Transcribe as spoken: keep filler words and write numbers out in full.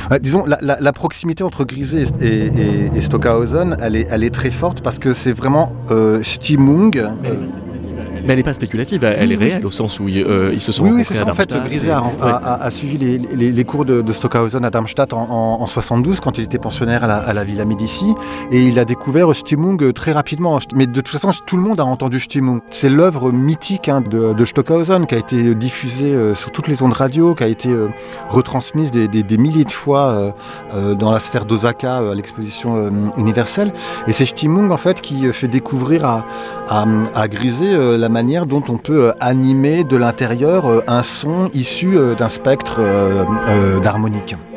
Euh, disons, la, la, la proximité entre Grisey et, et, et Stockhausen, elle est, elle est très forte parce que c'est vraiment euh, Stimmung. Euh, Mais elle n'est pas spéculative, elle oui, est réelle, oui. Au sens où euh, ils se sont oui, rencontrés oui, c'est ça. à Darmstadt. En fait, Grisey a, a, a, a suivi les, les, les cours de, de Stockhausen à Darmstadt en, en, en soixante-douze, quand il était pensionnaire à la, à la Villa Médicis, et il a découvert Stimmung très rapidement. Mais de toute façon, tout le monde a entendu Stimmung. C'est l'œuvre mythique hein, de, de Stockhausen, qui a été diffusée euh, sur toutes les ondes radio, qui a été euh, retransmise des, des, des milliers de fois euh, euh, dans la sphère d'Osaka euh, à l'exposition euh, universelle. Et c'est Stimmung, en fait, qui fait découvrir à, à, à Grisey euh, la manière dont on peut animer de l'intérieur un son issu d'un spectre d'harmonique.